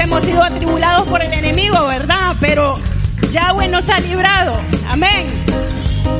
hemos sido atribulados por el enemigo, ¿verdad? Pero Yahweh nos ha librado. Amén.